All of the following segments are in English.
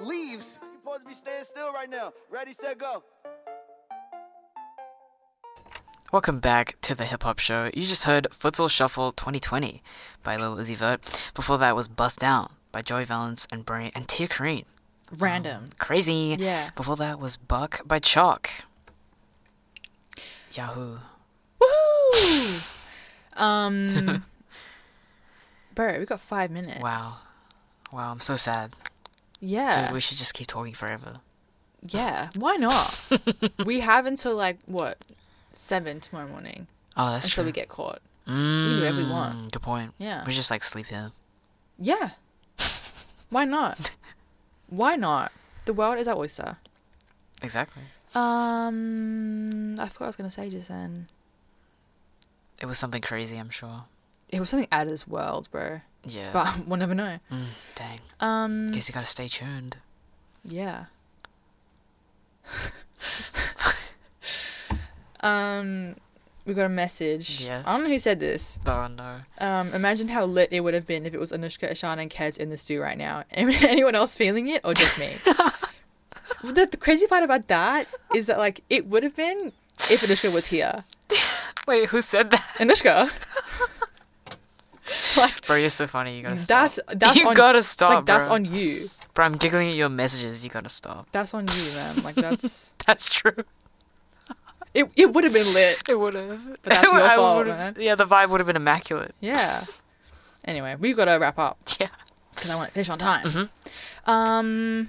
leaves. You're supposed to be staying still right now. Ready, set, go. Welcome back to the Hip Hop Show. You just heard Futsal Shuffle 2020 by Lil Uzi Vert. Before that was Bust Down by Joey Valence and Bray and Tia Kareen. Random. Crazy. Yeah. Before that was Buck by Chalk. Yahoo. Woo! Bro, we got 5 minutes. Wow, I'm so sad. Yeah. Dude, we should just keep talking forever. Yeah. Why not? We have until 7 tomorrow morning Oh, that's until true. we get caught. We can do whatever we want. Good point. Yeah. We just sleep here. Yeah. Why not? Why not? The world is our oyster. Exactly. I forgot what I was gonna say just then. It was something crazy, I'm sure. It was something out of this world, bro. Yeah. But we'll never know. Dang. Guess you gotta stay tuned. Yeah. We got a message. Yeah. I don't know who said this. Oh no. Imagine how lit it would have been if it was Anushka, Ashana, and Kez in the stew right now. Anyone else feeling it, or just me? The crazy part about that is that it would have been if Anushka was here. Wait, who said that? Anushka. Bro, you're so funny. You gotta stop. That's you on, gotta stop, that's bro. on you. Bro, I'm giggling at your messages. You gotta stop. That's on you, man. That's That's true. it would have been lit. It would have. But that's your fault, man. Yeah, the vibe would have been immaculate. Yeah. Anyway, we've got to wrap up. Yeah. Because I want to finish on time. Mm-hmm.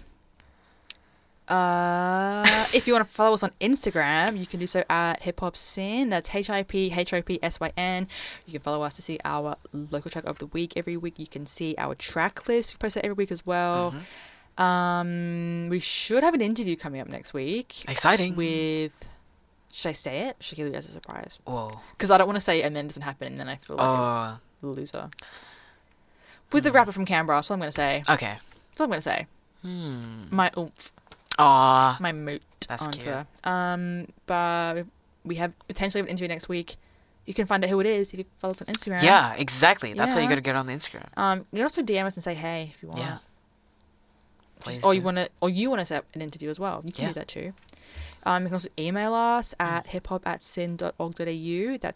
If you want to follow us on Instagram, you can do so at HipHopSyn. That's HIPHOPSYN. You can follow us to see our local track of the week every week. You can see our track list. We post that every week as well. We should have an interview coming up next week. Exciting. With... Should I say it? Should I give you guys a surprise? Whoa. Because I don't want to say it and then it doesn't happen and then I feel like a loser. With the rapper from Canberra, that's what I'm going to say. Okay. That's what I'm going to say. My oomph. Aw. My moot. That's on cute. Twitter. But we have potentially an interview next week. You can find out who it is if you follow us on Instagram. Yeah, exactly. That's why you Yeah. got to get on the Instagram. You can also DM us and say hey if you want. Yeah. Please Or do. you want to set up an interview as well. You can do that too. You can also email us at hiphop@syn.org.au. That's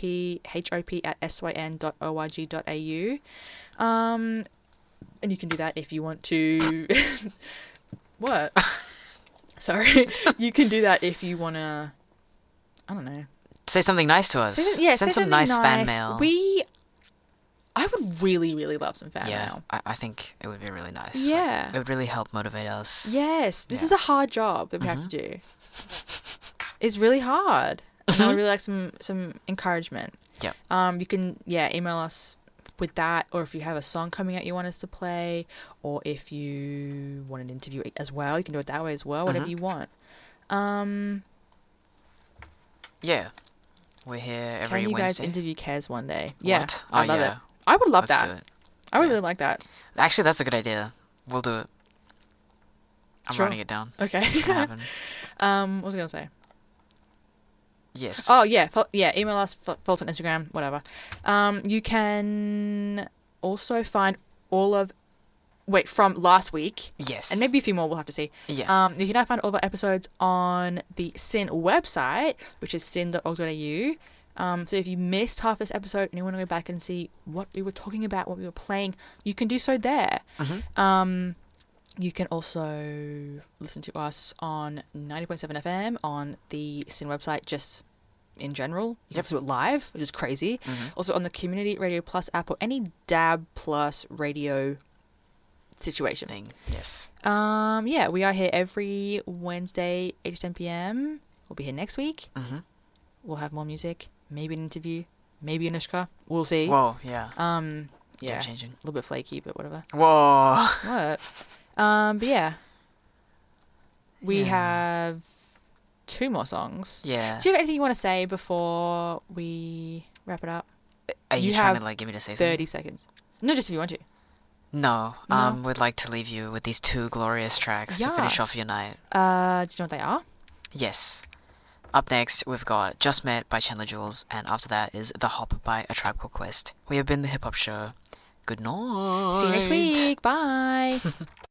hiphop@syn.org.au. And you can do that if you want to. What? Sorry. You can do that if you want to. I don't know. Say something nice to us. Send some something nice fan mail. I would really, really love some fan Yeah, mail. I think it would be really nice. Yeah. It would really help motivate us. Yes, this Yeah. is a hard job that we have to do. It's really hard. And I would really like some encouragement. Yep. You can email us with that, or if you have a song coming out you want us to play, or if you want an interview as well, you can do it that way as well. Whatever you want. Yeah. We're here every Can you Wednesday. guys interview Kez one day? Yeah, What? I love it. I would love Let's that. do it. I would Yeah. really like that. Actually, that's a good idea. We'll do it. I'm Sure. writing it down. Okay. It's gonna happen. What was I gonna say? Yes. Oh yeah, email us, follow us on Instagram, whatever. You can also find from last week, Yes. and maybe a few more. We'll have to see. Yeah. You can now find all of our episodes on the Syn website, which is syn.org.au. So if you missed half this episode and you want to go back and see what we were talking about, what we were playing, you can do so there. You can also listen to us on 90.7 FM on the Syn website, just in general. You can do it live, which is crazy. Also on the Community Radio Plus app or any DAB Plus radio situation. Thing. Yes. We are here every Wednesday, 8 to 10 p.m. We'll be here next week. We'll have more music, maybe an interview, maybe Anushka. We'll see. Whoa. Yeah. Yeah, Game-changing. a little bit flaky, but whatever. Whoa. What? But yeah. We have 2 more songs. Yeah. Do you have anything you want to say before we wrap it up? Are you you trying have to get me to say something? 30 seconds. No, just if you want to. No. No? We'd like to leave you with these 2 glorious tracks to finish off your night. Do you know what they are? Yes. Up next, we've got Just Met by Chandler Jules, and after that is The Hop by A Tribe Called Quest. We have been The Hip Hop Show. Good night. See you next week. Bye.